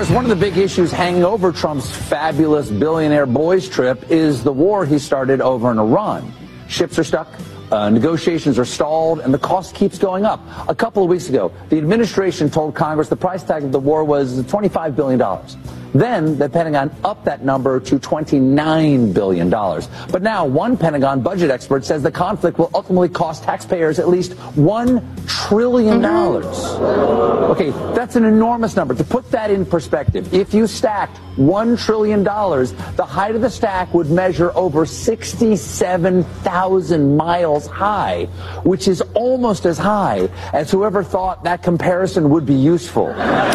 course, one of the big issues hanging over Trump's fabulous billionaire boys trip is the war he started over in Iran. Ships are stuck, negotiations are stalled, and the cost keeps going up. A couple of weeks ago, the administration told Congress the price tag of the war was $25 billion. Then the Pentagon upped that number to $29 billion. But now one Pentagon budget expert says the conflict will ultimately cost taxpayers at least $1 trillion. Okay, that's an enormous number. To put that in perspective, if you stacked $1 trillion, the height of the stack would measure over 67,000 miles high, which is almost as high as whoever thought that comparison would be useful.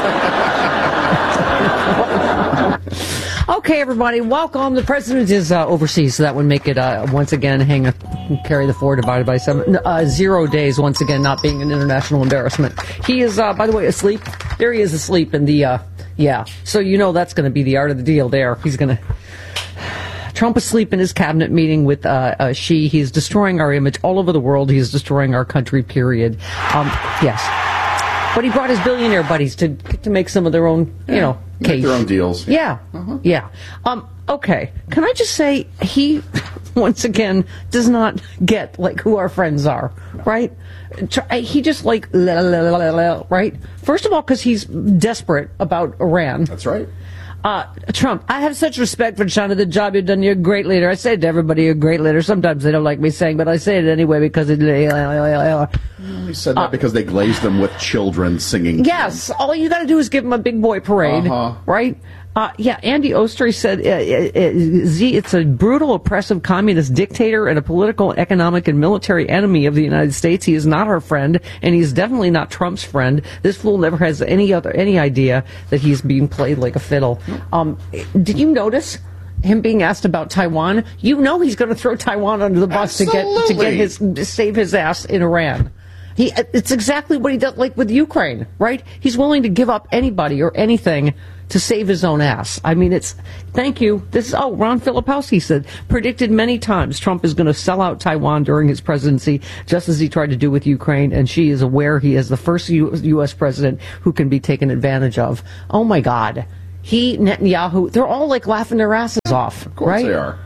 Okay, everybody, welcome. The president is overseas, so that would make it once again carry the 4 divided by 7. 0 days, once again, not being an international embarrassment. He is, by the way, asleep. There he is asleep in the, yeah. So you know that's going to be the art of the deal there. He's going to... Trump asleep in his cabinet meeting with Xi. He's destroying our image all over the world. He's destroying our country, period. Yes. But he brought his billionaire buddies to make some of their own, you know, make their own deals. Yeah. Yeah. Okay. Can I just say he, once again, does not get, like, who our friends are, right? He just, like, right? First of all, because he's desperate about Iran. That's right. Trump, I have such respect for China, the job you've done. You're a great leader. I say it to everybody, you're a great leader. Sometimes they don't like me saying, but I say it anyway because it... He said that because they glazed them with children singing. Yes. All you got to do is give them a big boy parade, right? Yeah, Andy Oster said, it's a brutal, oppressive communist dictator and a political, economic, and military enemy of the United States. He is not our friend, and he's definitely not Trump's friend. This fool never has any idea that he's being played like a fiddle. Did you notice him being asked about Taiwan? You know he's going to throw Taiwan under the bus to save his ass in Iran. It's exactly what he does, like with Ukraine, right? He's willing to give up anybody or anything to save his own ass. I mean, thank you. Ron Filipowski said, predicted many times Trump is going to sell out Taiwan during his presidency, just as he tried to do with Ukraine, and she is aware he is the first U.S. president who can be taken advantage of. Oh, my God. Netanyahu, they're all, like, laughing their asses off, Of course right? they are.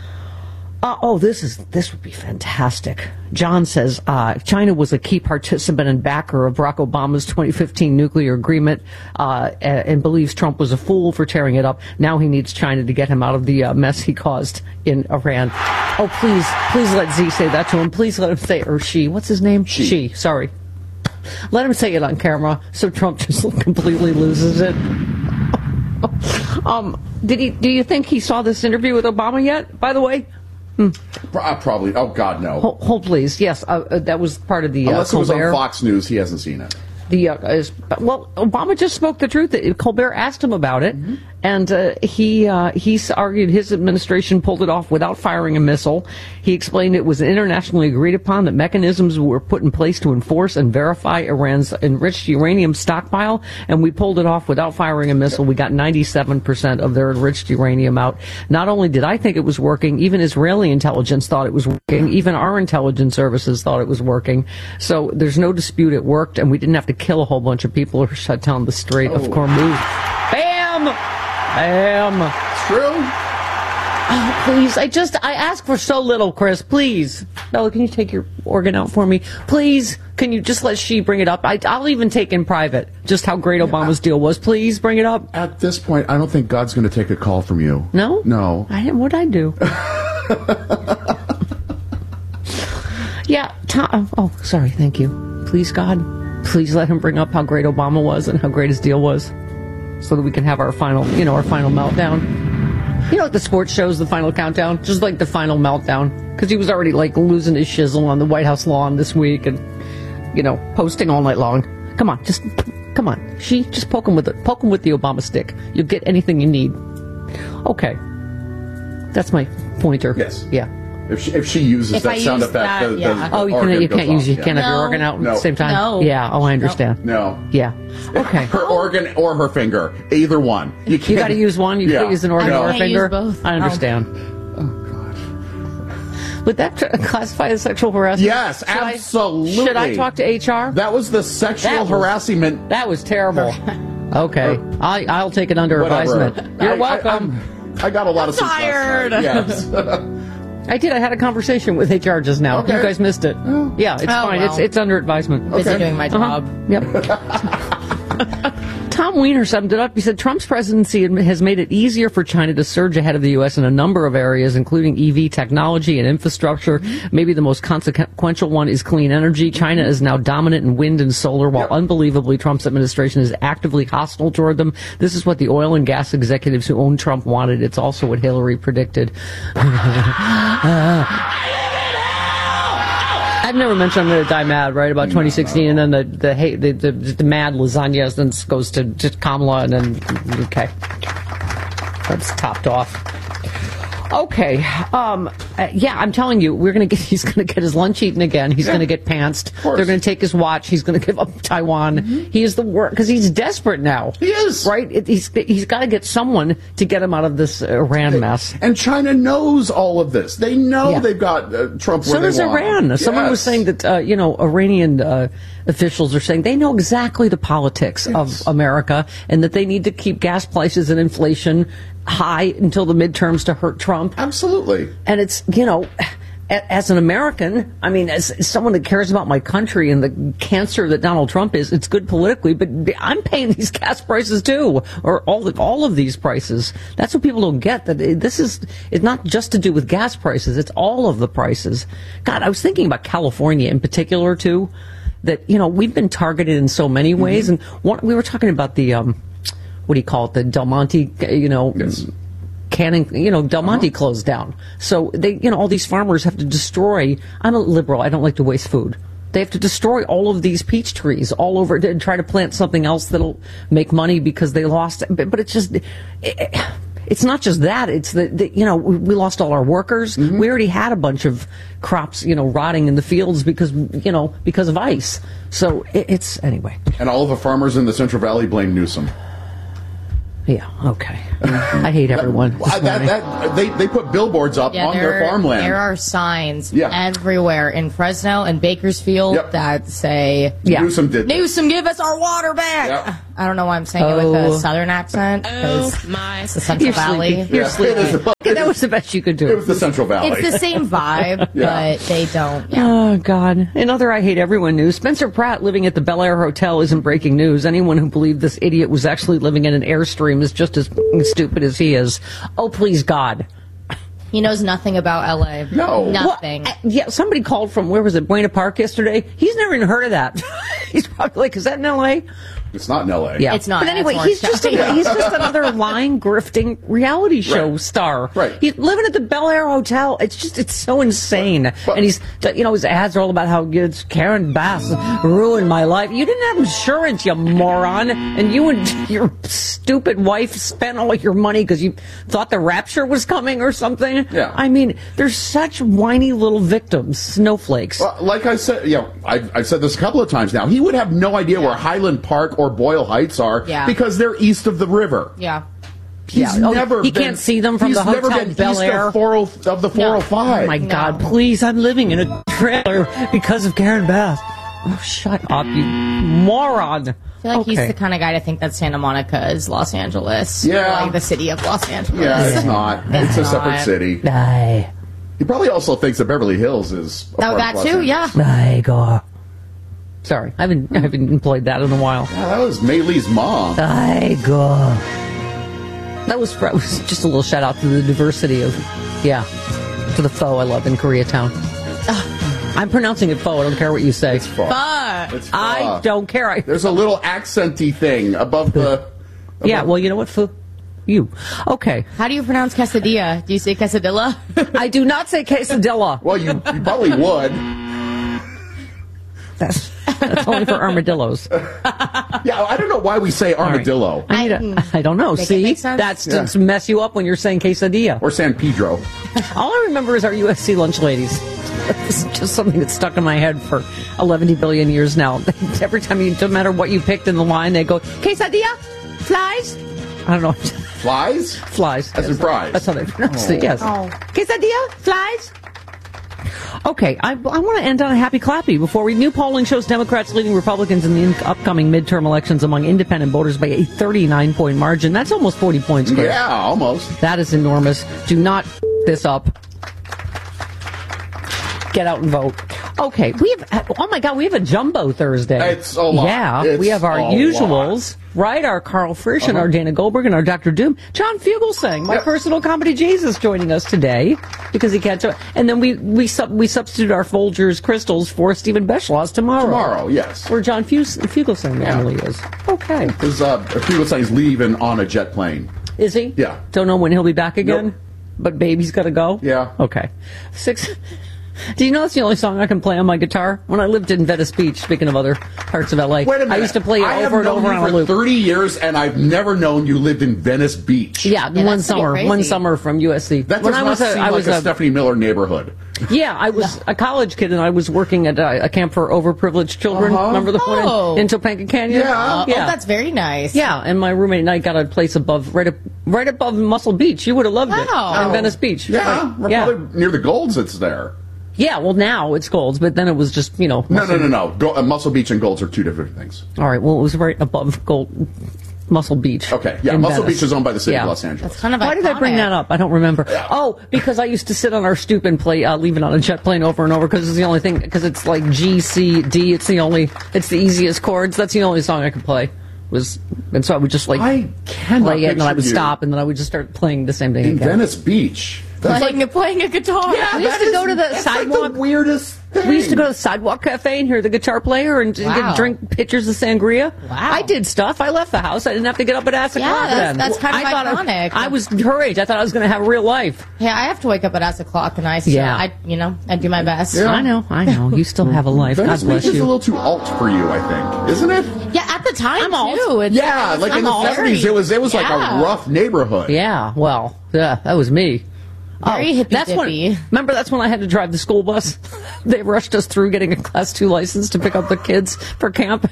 This would be fantastic. John says China was a key participant and backer of Barack Obama's 2015 nuclear agreement and believes Trump was a fool for tearing it up. Now he needs China to get him out of the mess he caused in Iran. Oh, please let Z say that to him. Please let him say, or she. What's his name? She. Sorry. Let him say it on camera so Trump just completely loses it. Do you think he saw this interview with Obama yet, by the way? Probably. Oh, God, no. Hold, please. Yes, that was part of the Unless it was Colbert. on Fox News, he hasn't seen it. Obama just spoke the truth. Colbert asked him about it, and he argued his administration pulled it off without firing a missile. He explained it was internationally agreed upon, that mechanisms were put in place to enforce and verify Iran's enriched uranium stockpile, and we pulled it off without firing a missile. We got 97% of their enriched uranium out. Not only did I think it was working, even Israeli intelligence thought it was working. Even our intelligence services thought it was working. So there's no dispute it worked, and we didn't have to kill a whole bunch of people or shut down the Strait of Hormuz. Bam! Bam! It's true. Oh, please, I ask for so little, Chris. Please. Bella, can you take your organ out for me? Please, can you just let she bring it up? I'll even take in private just how great Obama's deal was. Please bring it up. At this point, I don't think God's going to take a call from you. No? No. What'd I do? Yeah. Sorry. Thank you. Please, God. Please let him bring up how great Obama was and how great his deal was, so that we can have our final meltdown. You know, like the sports shows, the final countdown, just like the final meltdown, because he was already like losing his shizzle on the White House lawn this week, and posting all night long. Come on, just poke him with the Obama stick. You'll get anything you need. Okay, that's my pointer. Yes. Yeah. If she uses that sound effect, you can't have your organ out at the same time. No. Yeah. Oh, I understand. No. Yeah. Okay. Her organ or her finger, either one. You got to use one. You can't use an organ or a finger. Use both. I understand. Oh God. Would that classify as sexual harassment? Yes, absolutely. Should I talk to HR? That was the sexual harassment. That was terrible. Okay. I'll take it under Whatever. advisement. You're welcome. I got a lot of sleep tired. last night. Yes. I did. I had a conversation with HR just now. Okay. You guys missed it. Yeah, it's fine. well. It's under advisement. Busy doing my job. Yep. Tom Weiner summed it up. He said Trump's presidency has made it easier for China to surge ahead of the U.S. in a number of areas, including EV technology and infrastructure. Maybe the most consequential one is clean energy. China is now dominant in wind and solar, while unbelievably Trump's administration is actively hostile toward them. This is what the oil and gas executives who own Trump wanted. It's also what Hillary predicted. I've never mentioned I'm going to die mad, right, about 2016, and then the mad lasagna then goes to Kamala, and then, okay. That's topped off. Okay. Yeah, I'm telling you, he's going to get his lunch eaten again. He's going to get pantsed. They're going to take his watch. He's going to give up Taiwan. He is the worst, because he's desperate now. He is. Right? He's got to get someone to get him out of this Iran mess. And China knows all of this. They know they've got Trump where they want. So does Iran. Someone was saying that, Iranian officials are saying they know exactly the politics of America, and that they need to keep gas prices and inflation high until the midterms to hurt Trump. Absolutely. And it's, as an American, I mean, as someone that cares about my country and the cancer that Donald Trump is, it's good politically, but I'm paying these gas prices too, or all of these prices. That's what people don't get, that it's not just to do with gas prices, it's all of the prices. God, I was thinking about California in particular too, that, we've been targeted in so many ways. And we were talking about the, what do you call it? The Del Monte, canning, Del Monte closed down. So they, all these farmers have to destroy. I'm a liberal. I don't like to waste food. They have to destroy all of these peach trees all over and try to plant something else that'll make money because they lost. But it's just, it's not just that. It's we lost all our workers. We already had a bunch of crops, rotting in the fields because of ice. So it's anyway. And all of the farmers in the Central Valley blame Newsom. Yeah, okay. I hate everyone. They put billboards up on their farmland. There are signs everywhere in Fresno and Bakersfield that say, Newsom did Newsom, give us our water back. Yep. I don't know why I'm saying it with a southern accent. It's the Central Valley. You're sleepy. That was the best you could do. It was the Central Valley. It's the same vibe, but they don't. Yeah. Oh, God. In other I Hate Everyone news, Spencer Pratt living at the Bel Air Hotel isn't breaking news. Anyone who believed this idiot was actually living in an Airstream is just as stupid as he is. Oh, please, God. He knows nothing about L.A. No. Nothing. Well, somebody called from, where was it, Buena Park yesterday? He's never even heard of that. He's probably like, is that in L.A.? It's not in L.A. Yeah. It's not. But anyway, he's just another lying, grifting reality show star. Right. He's living at the Bel Air Hotel. It's so insane. And he's, his ads are all about how it's Karen Bass ruined my life. You didn't have insurance, you moron. And you and your stupid wife spent all your money because you thought the rapture was coming or something. Yeah. I mean, they're such whiny little victims, snowflakes. Well, like I said, I've said this a couple of times now. He would have no idea where Highland Park or Boyle Heights are because they're east of the river. Yeah. He can't see them from the Hotel Bel Air of the 405. Oh my God! Please, I'm living in a trailer because of Karen Bass. Oh, shut up, you moron! I feel like he's the kind of guy to think that Santa Monica is Los Angeles. Yeah. Like the city of Los Angeles. Yeah, it's not. It's a separate city. Aye. He probably also thinks that Beverly Hills is a part of that Los too, Angeles. Aye, God. Sorry, I haven't employed that in a while. Yeah, that was Mei Lee's mom. Aye, God. That was just a little shout out to the diversity of, to the pho I love in Koreatown. I'm pronouncing it pho. I don't care what you say. It's pho. It's pho. I don't care. There's a little accenty thing above the... Yeah, well, you know what, pho? You. Okay. How do you pronounce quesadilla? Do you say quesadilla? I do not say quesadilla. Well, you probably would. That's only for armadillos. Yeah, I don't know why we say armadillo. Right. I don't know. See? That's to mess you up when you're saying quesadilla. Or San Pedro. All I remember is our USC lunch ladies. This is just something that's stuck in my head for 11 billion years now. Every time no matter what you picked in the line, they go, quesadilla? Flies? I don't know. Flies? Flies. As in fries. That's how they pronounce it, yes. Oh. Quesadilla? Flies? Okay, I want to end on a happy clappy before we. New polling shows Democrats leading Republicans in the upcoming midterm elections among independent voters by a 39-point margin. That's almost 40 points, Chris. Yeah, almost. That is enormous. Do not this up. Get out and vote. Okay, we have a jumbo Thursday. It's a lot. Yeah, we have our usuals, right? Our Carl Frisch and our Dana Goldberg and our Dr. Doom. John Fugelsang, my personal comedy Jesus, joining us today because he can't do it. And then we substitute our Folgers Crystals for Stephen Beschloss tomorrow. Tomorrow, yes. Where John Fugelsang normally is. Okay. Because Fugelsang's leaving on a jet plane. Is he? Yeah. Don't know when he'll be back again? Nope. But baby's got to go? Yeah. Okay. Do you know that's the only song I can play on my guitar? When I lived in Venice Beach, speaking of other parts of L.A., Wait a minute. I used to play it over and over on a loop. For 30 years, and I've never known you lived in Venice Beach. Yeah, one summer from USC. That does not seem like a Stephanie Miller neighborhood. Yeah, I was a college kid, and I was working at a camp for overprivileged children. Remember the one in Topanga Canyon? Yeah. Oh, that's very nice. Yeah, and my roommate and I got a place right above Muscle Beach. You would have loved it in Venice Beach. Yeah, probably near the Golds it's there. Yeah, well, now it's Golds, but then it was just, No. Muscle Beach and Golds are two different things. All right, well, it was right above Muscle Beach. Okay, yeah, Muscle Beach is owned by the city of Los Angeles. That's kind of Why did I bring that up? I don't remember. Yeah. Oh, because I used to sit on our stoop and play Leave It on a Jet Plane over and over because it's the only thing, because it's like G, C, D, it's the easiest chords. That's the only song I could play. And so I would just play it, and then I would stop, and then I would just start playing the same thing in again. Venice Beach. Playing a guitar. Yeah, we used to go to the sidewalk. Like the weirdest thing. We used to go to the sidewalk cafe and hear the guitar player and drink pitchers of sangria. Wow. I did stuff. I left the house. I didn't have to get up at ass o'clock then. That's kind of iconic. I was her age. I thought I was going to have a real life. Yeah, I have to wake up at ass o'clock, and I do my best. Yeah. I know. You still have a life. Venice God bless Beach you. is a little too alt for you, I think, isn't it? Yeah, at the time I'm alt. too. Like in the 70s, it was like a rough neighborhood. Yeah, well, that was me. Very hippy-dippy. Remember, that's when I had to drive the school bus. They rushed us through getting a Class 2 license to pick up the kids for camp.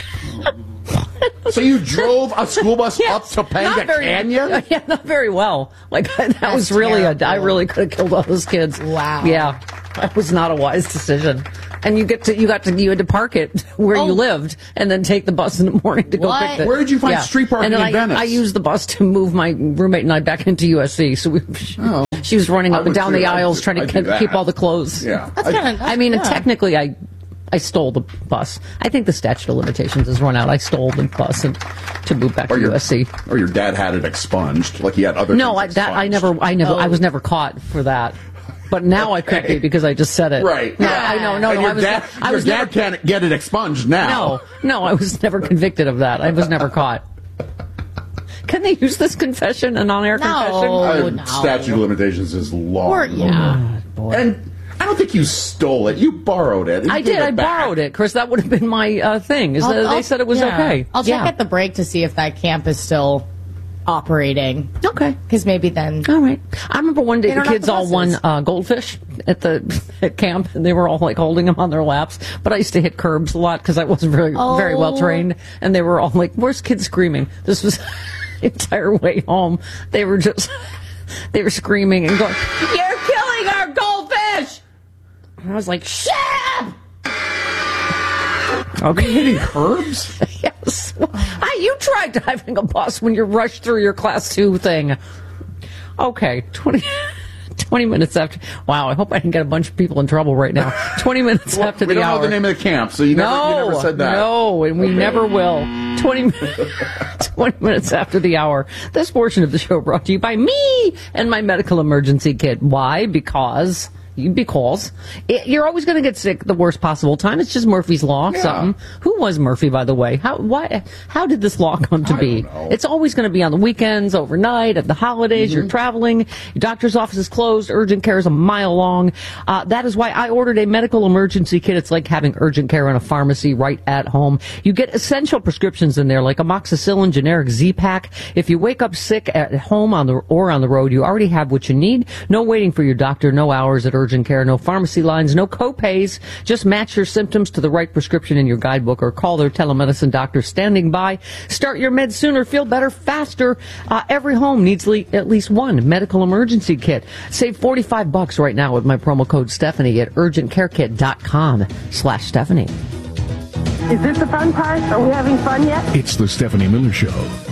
So you drove a school bus up Topanga Canyon? Yeah, not very well. Like, that was really I really could have killed all those kids. Wow. Yeah, that was not a wise decision. And you had to park it where you lived, and then take the bus in the morning to go pick it. Where did you find street parking in Venice? I used the bus to move my roommate and I back into USC. So she was running up and down the aisles trying to keep all the clothes. Yeah, Technically, I stole the bus. I think the statute of limitations has run out. I stole the bus to move back to USC. Or your dad had it expunged, like he had other. No, I was never caught for that. But now I could be because I just said it. Right. No, I know. No, your dad can't get it expunged now. No, I was never convicted of that. I was never caught. Can they use this confession, an on-air confession? No. Statute of limitations is long. And I don't think you stole it. You borrowed it. I did. I borrowed it, Chris. That would have been my thing. They said it was okay. I'll check at the break to see if that camp is still operating. Okay. Because maybe then. All right. I remember one day the kids all won goldfish at camp, and they were all like holding them on their laps. But I used to hit curbs a lot because I wasn't very well trained, and they were all like, "Where's kids screaming?" This was the entire way home. They were screaming and going, "You're killing our goldfish!" And I was like, "Shut up!" Okay, hitting curbs? Yes. You tried driving a bus when you rushed through your Class 2 thing. Okay, 20 minutes after. Wow, I hope I didn't get a bunch of people in trouble right now. 20 minutes after the hour. We don't know the name of the camp, so you never said that. No, and we never will. 20 minutes after the hour. This portion of the show brought to you by me and my medical emergency kit. Why? Because you're always going to get sick the worst possible time. It's just Murphy's Law. Yeah. Something. Who was Murphy, by the way? How did this law come to be? It's always going to be on the weekends, overnight, at the holidays. You're traveling. Your doctor's office is closed. Urgent care is a mile long. That is why I ordered a medical emergency kit. It's like having urgent care in a pharmacy right at home. You get essential prescriptions in there, like amoxicillin, generic Z-Pak. If you wake up sick at home or on the road, you already have what you need. No waiting for your doctor. No hours at Urgent Care. No pharmacy lines, no co-pays. Just match your symptoms to the right prescription in your guidebook or call their telemedicine doctor standing by. Start your meds sooner, feel better faster. Every home needs at least one medical emergency kit. Save $45 right now with my promo code Stephanie at urgentcarekit.com/Stephanie. Is this the fun part? Are we having fun yet? It's the Stephanie Miller Show.